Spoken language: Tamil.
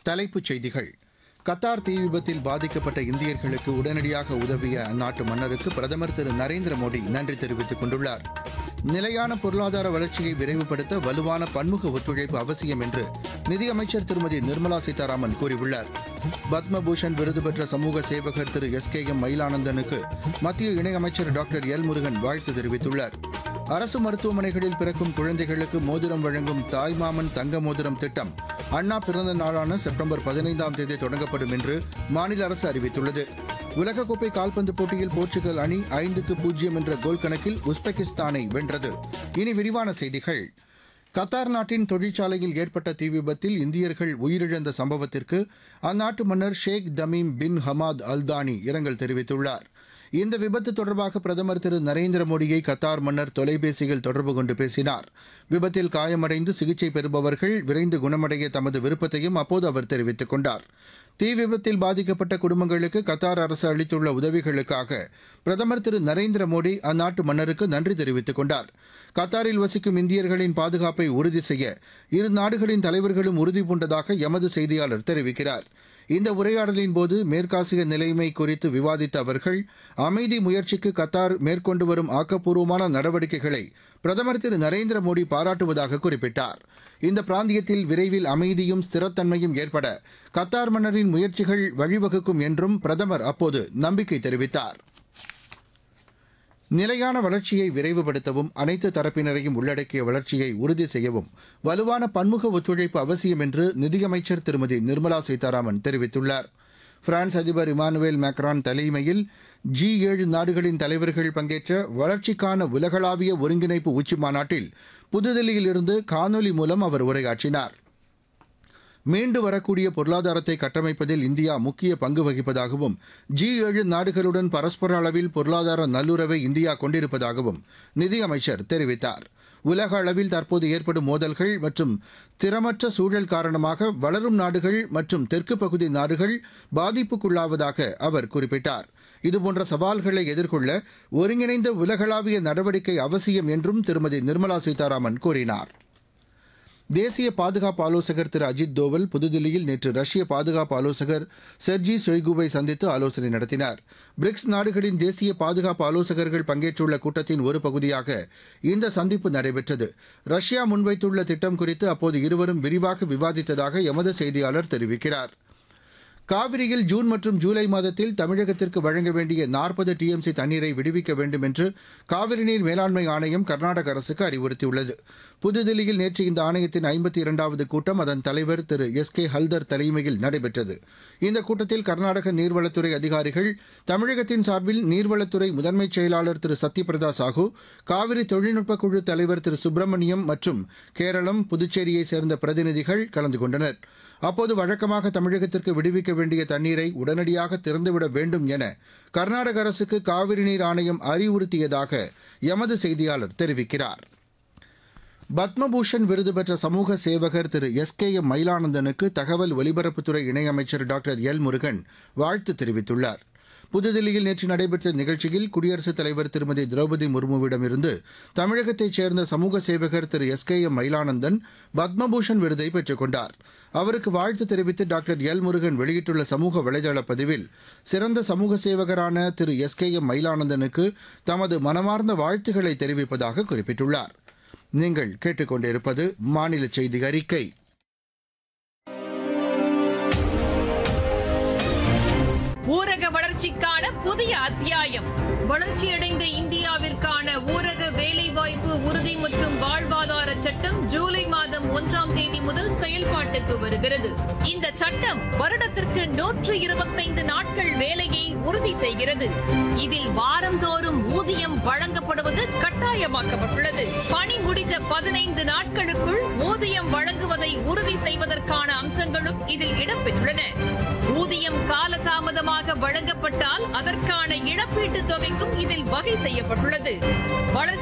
தலைப்புச் செய்திகள். கத்தார் தீ விபத்தில் பாதிக்கப்பட்ட இந்தியர்களுக்கு உடனடியாக உதவிய அந்நாட்டு மன்னருக்கு பிரதமர் திரு நரேந்திர மோடி நன்றி தெரிவித்துக் கொண்டுள்ளார். நிலையான பொருளாதார வளர்ச்சியை விரைவுபடுத்த வலுவான பன்முக ஒத்துழைப்பு அவசியம் என்று நிதியமைச்சர் திருமதி நிர்மலா சீதாராமன் கூறியுள்ளார். பத்மபூஷன் விருது பெற்ற சமூக சேவகர் திரு SKM மயிலானந்தனுக்கு மத்திய இணையமைச்சர் டாக்டர் எல் முருகன் வாழ்த்து தெரிவித்துள்ளார். அரசு மருத்துவமனைகளில் பிறக்கும் குழந்தைகளுக்கு மோதிரம் வழங்கும் தாய்மாமன் தங்க மோதிரம் திட்டம் அண்ணா பிறந்த நாளான செப்டம்பர் 15ஆம் தேதி தொடங்கப்படும் என்று மாநில அரசு அறிவித்துள்ளது. உலகக்கோப்பை கால்பந்து போட்டியில் போர்ச்சுகல் அணி 5-0 என்ற கோல் கணக்கில் உஸ்பெகிஸ்தானை வென்றது. இனி விரிவான செய்திகள். கத்தார் நாட்டின் தொழிற்சாலையில் ஏற்பட்ட தீ விபத்தில் இந்தியர்கள் உயிரிழந்த சம்பவத்திற்கு அந்நாட்டு மன்னர் Sheikh Tamim bin Hamad Al Thani இரங்கல் தெரிவித்துள்ளார். இந்த விபத்து தொடர்பாக பிரதமர் திரு நரேந்திர மோடியை கத்தார் மன்னர் தொலைபேசியில் தொடர்பு கொண்டு பேசினார். விபத்தில் காயமடைந்து சிகிச்சை பெறுபவர்கள் விரைந்து குணமடைய தமது விருப்பத்தையும் அப்போது அவர் தெரிவித்துக் கொண்டார். தீ விபத்தில் பாதிக்கப்பட்ட குடும்பங்களுக்கு கத்தார் அரசு அளித்துள்ள உதவிகளுக்காக பிரதமர் திரு நரேந்திர மோடி அந்நாட்டு மன்னருக்கு நன்றி தெரிவித்துக் கொண்டார். கத்தாரில் வசிக்கும் இந்தியர்களின் பாதுகாப்பை உறுதி செய்ய இரு நாடுகளின் தலைவர்களும் உறுதி பூண்டதாக எமது செய்தியாளர் தெரிவிக்கிறார். இந்த உரையாடலின் போது மேற்காசிய நிலைமை குறித்து விவாதித்த அவர்கள் அமைதி முயற்சிக்கு கத்தார் மேற்கொண்டு வரும் ஆக்கப்பூர்வமான நடவடிக்கைகளை பிரதமர் திரு நரேந்திர மோடி பாராட்டுவதாக குறிப்பிட்டார். இந்த பிராந்தியத்தில் விரைவில் அமைதியும் ஸ்திரத்தன்மையும் ஏற்பட கத்தார் மன்னரின் முயற்சிகள் வழிவகுக்கும் என்றும் பிரதமர் அப்போது நம்பிக்கை தெரிவித்தார். நிலையான வளர்ச்சியை விரைவுபடுத்தவும் அனைத்து தரப்பினரையும் உள்ளடக்கிய வளர்ச்சியை உறுதி செய்யவும் வலுவான பன்முக ஒத்துழைப்பு அவசியம் என்று நிதியமைச்சர் திருமதி நிர்மலா சீதாராமன் தெரிவித்துள்ளார். பிரான்ஸ் அதிபர் இமானுவேல் மேக்ரான் தலைமையில் G7 நாடுகளின் தலைவர்கள் பங்கேற்ற வளர்ச்சிக்கான உலகளாவிய ஒருங்கிணைப்பு உச்சிமாநாட்டில் புதுதில்லியிலிருந்து காணொலி மூலம் அவர் உரையாற்றினார். மீண்டு வரக்கூடிய பொருளாதாரத்தை கட்டமைப்பதில் இந்தியா முக்கிய பங்கு வகிப்பதாகவும் G7 நாடுகளுடன் பரஸ்பர அளவில் பொருளாதார நல்லுறவை இந்தியா கொண்டிருப்பதாகவும் நிதியமைச்சர் தெரிவித்தார். உலக அளவில் தற்போது ஏற்படும் மோதல்கள் மற்றும் திறமற்ற சூழல் காரணமாக வளரும் நாடுகள் மற்றும் தெற்கு பகுதி நாடுகள் பாதிப்புக்குள்ளாவதாக அவர் குறிப்பிட்டார். இதுபோன்ற சவால்களை எதிர்கொள்ள ஒருங்கிணைந்த உலகளாவிய நடவடிக்கை அவசியம் என்றும் திருமதி நிர்மலா சீதாராமன் கூறினார். தேசிய பாதுகாப்பு ஆலோசகர் திரு அஜித் தோவல் புதுதில்லியில் நேற்று ரஷ்ய பாதுகாப்பு ஆலோசகர் செர்ஜி சொய்குவை சந்தித்து ஆலோசனை நடத்தினார். பிரிக்ஸ் நாடுகளின் தேசிய பாதுகாப்பு ஆலோசகர்கள் பங்கேற்றுள்ள கூட்டத்தின் ஒரு பகுதியாக இந்த சந்திப்பு நடைபெற்றது. ரஷ்யா முன்வைத்துள்ள திட்டம் குறித்து அப்போது இருவரும் விரிவாக விவாதித்ததாக எமது செய்தியாளர் தெரிவிக்கிறார். காவிரியில் ஜூன் மற்றும் ஜூலை மாதத்தில் தமிழகத்திற்கு வழங்க வேண்டிய 40 TMC தண்ணீரை விடுவிக்க வேண்டும் என்று காவிரி நீர் மேலாண்மை ஆணையம் கர்நாடக அரசுக்கு அறிவுறுத்தியுள்ளது. புதுதில்லியில் நேற்று இந்த ஆணையத்தின் 52வது கூட்டம் அதன் தலைவர் திரு SK ஹல்தர் தலைமையில் நடைபெற்றது. இந்த கூட்டத்தில் கர்நாடக நீர்வளத்துறை அதிகாரிகள், தமிழகத்தின் சார்பில் நீர்வளத்துறை முதன்மைச் செயலாளர் திரு சத்யபிரதா சாஹூ, காவிரி தொழில்நுட்ப குழு தலைவர் திரு சுப்பிரமணியம் மற்றும் கேரளம், புதுச்சேரியைச் சேர்ந்த பிரதிநிதிகள் கலந்து கொண்டனர். அப்போது வழக்கமாக தமிழகத்திற்கு விடுவிக்க வேண்டிய தண்ணீரை உடனடியாக திறந்துவிட வேண்டும் என கர்நாடக அரசுக்கு காவிரி நீர் ஆணையம் அறிவுறுத்தியதாக எமது செய்தியாளர் தெரிவிக்கிறார். பத்மபூஷன் விருது பெற்ற சமூக சேவகர் திரு SKM மயிலானந்தனுக்கு தகவல் ஒலிபரப்புத்துறை இணையமைச்சர் டாக்டர் எல் முருகன் வாழ்த்து தெரிவித்துள்ளார். புதுதில்லியில் நேற்று நடைபெற்ற நிகழ்ச்சியில் குடியரசுத் தலைவர் திருமதி திரௌபதி முர்முவிடமிருந்து தமிழகத்தைச் சேர்ந்த சமூக சேவகர் திரு SKM மயிலானந்தன் பத்மபூஷன் விருதை பெற்றுக் கொண்டார். அவருக்கு வாழ்த்து தெரிவித்து டாக்டர் எல் முருகன் வெளியிட்டுள்ள சமூக வலைதள பதிவில் சிறந்த சமூக சேவகரான திரு SKM மயிலானந்தனுக்கு தமது மனமார்ந்த வாழ்த்துக்களை தெரிவிப்பதாக குறிப்பிட்டுள்ளார். நீங்கள் கேட்டுக்கொண்டிருப்பது மாநில செய்தி அறிக்கை. ஊரக வளர்ச்சிக்கான புதிய அத்தியாயம். வளர்ச்சியடைந்த இந்தியாவிற்கான ஊரக வேலைவாய்ப்பு உறுதி மற்றும் வாழ்வாதார சட்டம் ஜூலை மாதம் 1ஆம் தேதி முதல் செயல்பாட்டுக்கு வருகிறது. இந்த சட்டம் வருடத்திற்கு 125 நாட்கள் வேலையை உறுதி செய்கிறது. இதில் வாரந்தோறும் ஊதியம் வழங்கப்படுவது கட்டாயமாக்கப்பட்டுள்ளது. பணி முடிந்த 15 நாட்களுக்குள் ஊதியம் வழங்குவதை உறுதி செய்வதற்கான அம்சங்களும் இதில் இடம்பெற்றுள்ளன. ஊதியம் காலதாமதமாக வழங்கப்பட்டால் அதற்கான இழப்பீட்டுத் தொகைக்கும் இதில் வகை செய்யப்பட்டுள்ளது. வளர்ச்சி